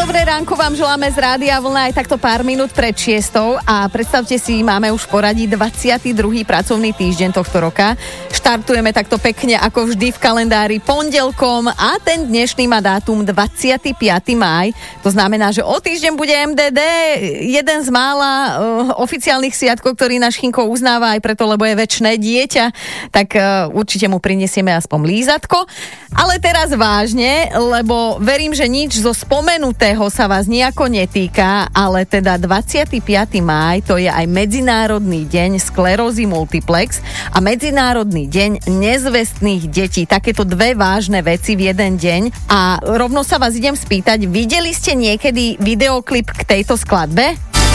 Dobré ránko vám želáme z Rádia Vlna aj takto pár minút pred 6:00 a predstavte si, máme už poradí 22. pracovný týždeň tohto roka. Štartujeme takto pekne ako vždy v kalendári pondelkom a ten dnešný má dátum 25. máj. To znamená, že o týždeň bude MDD, jeden z mála oficiálnych sviatkov, ktorý náš Chinko uznáva aj preto, lebo je večné dieťa, tak určite mu prinesieme aspoň lízatko. Ale teraz vážne, lebo verím, že nič zo spomenutého sa vás nejako netýka, ale teda 25. máj to je aj Medzinárodný deň sklerózy multiplex a Medzinárodný deň nezvestných detí. Takéto dve vážne veci v jeden deň. A rovno sa vás idem spýtať, videli ste niekedy videoklip k tejto skladbe?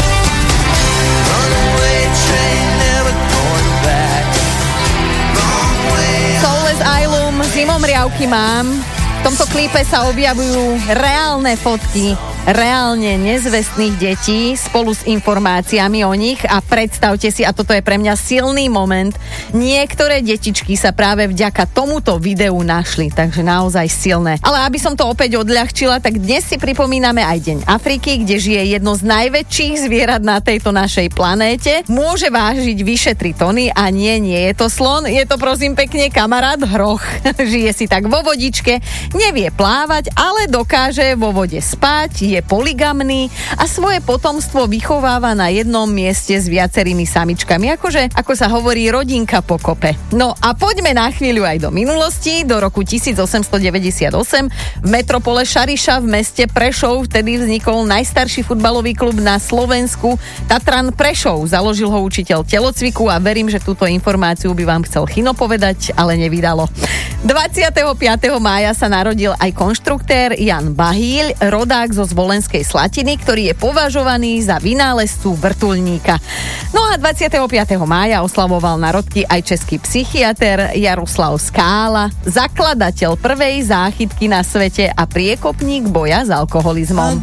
Soulless Island, Zimomriavky mám. V tomto klipe sa objavujú reálne fotky reálne nezvestných detí spolu s informáciami o nich a predstavte si, a toto je pre mňa silný moment, niektoré detičky sa práve vďaka tomuto videu našli, takže naozaj silné. Ale aby som to opäť odľahčila, tak dnes si pripomíname aj Deň Afriky, kde žije jedno z najväčších zvierat na tejto našej planéte. Môže vážiť vyše 3 tony a nie je to slon, je to prosím pekne kamarát hroch. Žije si tak vo vodičke, nevie plávať, ale dokáže vo vode spať, je polygamný a svoje potomstvo vychováva na jednom mieste s viacerými samičkami. Ako sa hovorí, rodinka po kope. No a poďme na chvíľu aj do minulosti, do roku 1898 v metropole Šariša v meste Prešov vtedy vznikol najstarší futbalový klub na Slovensku, Tatran Prešov. Založil ho učiteľ telocviku a verím, že túto informáciu by vám chcel Chino povedať, ale nevydalo. 25. mája sa narodil aj konštruktér Jan Bahíľ, rodák zo Zvolenskej Slatiny, ktorý je považovaný za vynálezcu vrtuľníka. No a 25. mája oslavoval narodky aj český psychiater Jaroslav Skála, zakladateľ prvej záchytky na svete a priekopník boja s alkoholizmom.